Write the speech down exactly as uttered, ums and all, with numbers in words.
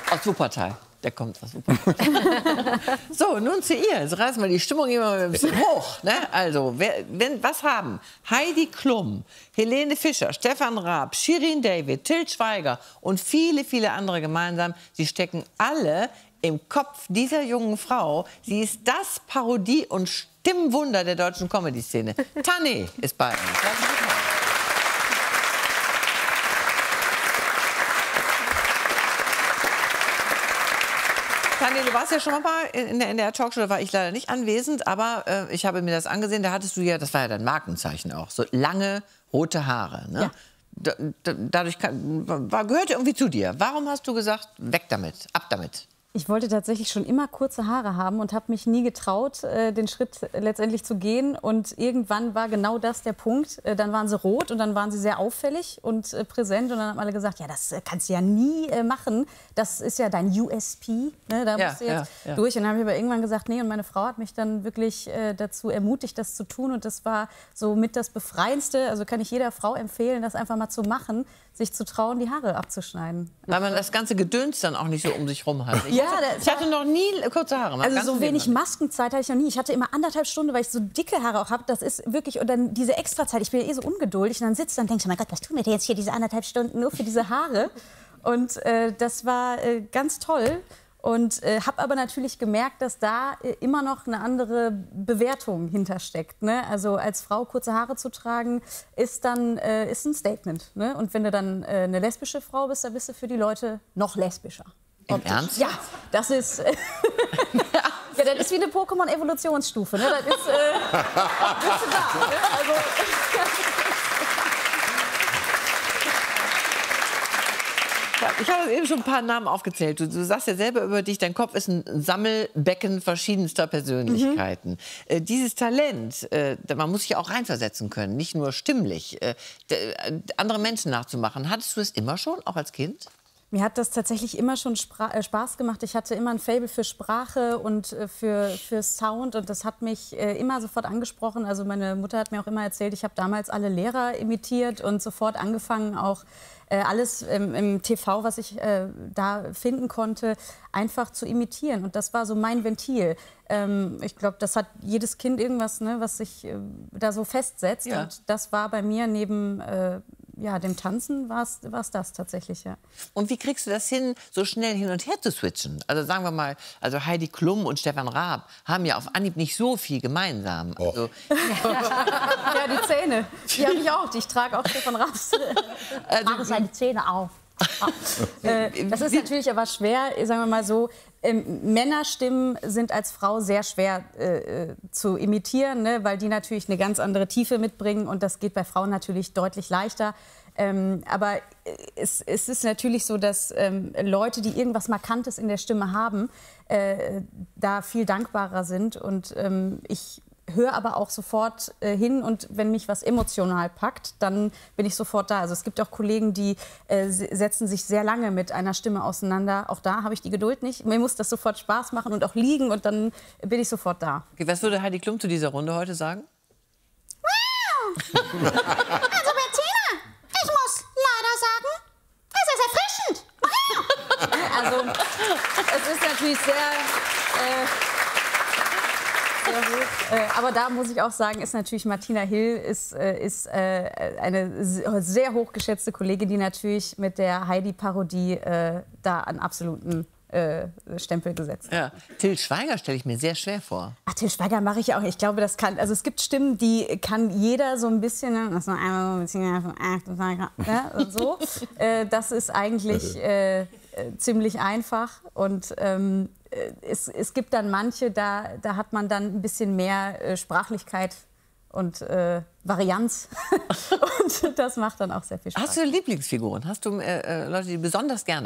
Aus Wuppertal. Der kommt aus Wuppertal. So, nun zu ihr. Jetzt reißen wir die Stimmung immer ein bisschen hoch. Ne? Also, wer, wenn, was haben Heidi Klum, Helene Fischer, Stefan Raab, Shirin David, Til Schweiger und viele, viele andere gemeinsam? Sie stecken alle im Kopf dieser jungen Frau. Sie ist das Parodie- und Stimmwunder der deutschen Comedy-Szene. Tané ist bei uns. Tané, du warst ja schon mal in der, in der Talkshow, da war ich leider nicht anwesend, aber äh, ich habe mir das angesehen, da hattest du ja, das war ja dein Markenzeichen auch, so lange rote Haare. Ne? Ja. Da, da, dadurch kann, war, gehörte irgendwie zu dir. Warum hast du gesagt, weg damit, ab damit? Ich wollte tatsächlich schon immer kurze Haare haben und habe mich nie getraut, äh, den Schritt letztendlich zu gehen. Und irgendwann war genau das der Punkt. Äh, dann waren sie rot und dann waren sie sehr auffällig und äh, präsent. Und dann haben alle gesagt, ja, das kannst du ja nie äh, machen. Das ist ja dein U S P. Ne? Da ja, musst du jetzt ja, ja. durch. Und dann habe ich aber irgendwann gesagt, nee. Und meine Frau hat mich dann wirklich äh, dazu ermutigt, das zu tun. Und das war so mit das Befreiendste. Also kann ich jeder Frau empfehlen, das einfach mal zu machen, sich zu trauen, die Haare abzuschneiden. Weil man das ganze Gedöns dann auch nicht so um sich rum hat. Ich, ja, hatte, ich hatte noch nie kurze Haare. Also so wenig Maskenzeit hatte ich noch nie. Ich hatte immer anderthalb Stunden, weil ich so dicke Haare auch habe. Das ist wirklich, und dann diese Extrazeit. Ich bin ja eh so ungeduldig. Und dann sitzt du und denkst, oh mein Gott, was tun wir denn jetzt hier diese anderthalb Stunden nur für diese Haare? Und äh, das war äh, ganz toll. Und äh, habe aber natürlich gemerkt, dass da äh, immer noch eine andere Bewertung hintersteckt. Ne? Also als Frau kurze Haare zu tragen, ist dann äh, ist ein Statement. Ne? Und wenn du dann äh, eine lesbische Frau bist, dann bist du für die Leute noch lesbischer. Im Ernst? Ja, das ist... Äh, ja, das ist wie eine Pokémon-Evolutionsstufe. Ne? Das ist, äh, bist du da. Ne? Also, ich habe eben schon ein paar Namen aufgezählt. Du, du sagst ja selber über dich, dein Kopf ist ein Sammelbecken verschiedenster Persönlichkeiten. Mhm. Äh, dieses Talent, äh, man muss sich auch reinversetzen können, nicht nur stimmlich, äh, andere Menschen nachzumachen. Hattest du es immer schon, auch als Kind? Mir hat das tatsächlich immer schon Spra äh, Spaß gemacht. Ich hatte immer ein Faible für Sprache und äh, für, für Sound. Und das hat mich äh, immer sofort angesprochen. Also meine Mutter hat mir auch immer erzählt, ich habe damals alle Lehrer imitiert und sofort angefangen, auch äh, alles ähm, im T V, was ich äh, da finden konnte, einfach zu imitieren. Und das war so mein Ventil. Ähm, ich glaube, das hat jedes Kind irgendwas, ne, was sich äh, da so festsetzt. Ja. Und das war bei mir neben... Äh, Ja, dem Tanzen war es das tatsächlich, ja. Und wie kriegst du das hin, so schnell hin und her zu switchen? Also sagen wir mal, also Heidi Klum und Stefan Raab haben ja auf Anhieb nicht so viel gemeinsam. Oh. Also, ja, die Zähne, die habe ich auch. Ich trage auch Stefan Raabs. Also, mache seine Zähne auf. Das ist natürlich aber schwer, sagen wir mal so, ähm, Männerstimmen sind als Frau sehr schwer äh, zu imitieren, ne, weil die natürlich eine ganz andere Tiefe mitbringen und das geht bei Frauen natürlich deutlich leichter. Ähm, aber es, es ist natürlich so, dass ähm, Leute, die irgendwas Markantes in der Stimme haben, äh, da viel dankbarer sind und ähm, ich höre aber auch sofort äh, hin und wenn mich was emotional packt, dann bin ich sofort da. Also es gibt auch Kollegen, die äh, setzen sich sehr lange mit einer Stimme auseinander. Auch da habe ich die Geduld nicht. Mir muss das sofort Spaß machen und auch liegen und dann bin ich sofort da. Okay, was würde Heidi Klum zu dieser Runde heute sagen? Also Bettina, ich muss leider sagen, es ist erfrischend. Also es ist natürlich sehr... Äh, aber da muss ich auch sagen, ist natürlich Martina Hill ist, ist eine sehr hochgeschätzte Kollegin, die natürlich mit der Heidi-Parodie da einen absoluten Stempel gesetzt hat. Ja. Til Schweiger stelle ich mir sehr schwer vor. Ach, Til Schweiger mache ich auch. Ich glaube, das kann. Also es gibt Stimmen, die kann jeder so ein bisschen. Das, ein bisschen, ja, so. Das ist eigentlich äh, ziemlich einfach und ähm, Es, es gibt dann manche, da, da hat man dann ein bisschen mehr äh, Sprachlichkeit und äh, Varianz. Und das macht dann auch sehr viel Spaß. Hast du Lieblingsfiguren? Hast du äh, Leute, die besonders gerne